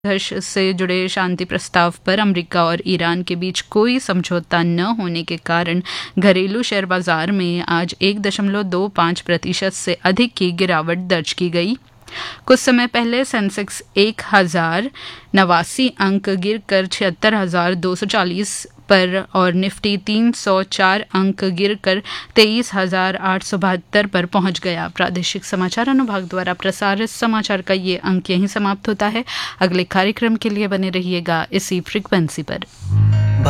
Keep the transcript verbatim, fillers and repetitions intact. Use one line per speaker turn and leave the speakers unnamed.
संघर्ष से जुड़े शांति प्रस्ताव पर अमेरिका और ईरान के बीच कोई समझौता न होने के कारण घरेलू शेयर बाजार में आज एक दशमलव दो पाँच प्रतिशत से अधिक की गिरावट दर्ज की गई। कुछ समय पहले सेंसेक्स एक हजार नवासी अंक गिरकर छिहत्तर हजार दो सौ चालीस पर और निफ्टी तीन सौ चार अंक गिरकर तेईस हजार आठ सौ बहत्तर पर पहुंच गया। प्रादेशिक समाचार अनुभाग द्वारा प्रसारित समाचार का ये अंक यहीं समाप्त होता है। अगले कार्यक्रम के लिए बने रहिएगा इसी फ्रीक्वेंसी पर।